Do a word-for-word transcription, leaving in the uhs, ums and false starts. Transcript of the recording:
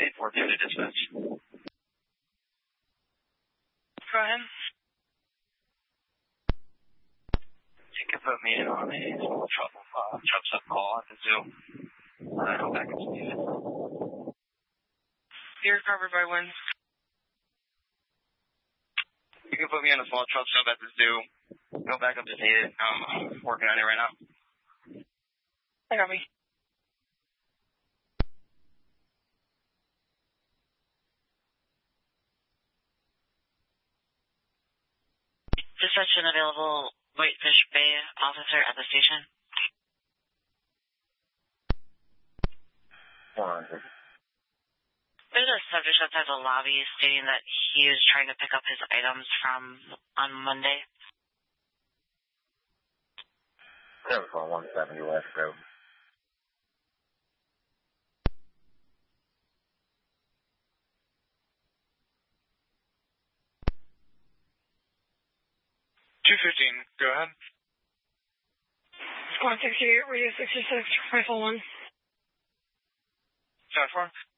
eight four two to dispatch. Go ahead. You can put me in on a small trouble, uh, truck stop call at the zoo. I go back if needed. You're covered by when? You can put me on a small truck stop at the zoo. Go back up if needed. Um, I'm working on it right now. I got me. Dispatch an available Whitefish Bay officer at the station. One. There's a subject outside the lobby stating that he is trying to pick up his items from on Monday. That was on one seventy West Road. two fifteen, go ahead. Squad sixty-eight, radio sixty-six, rifle one. South four.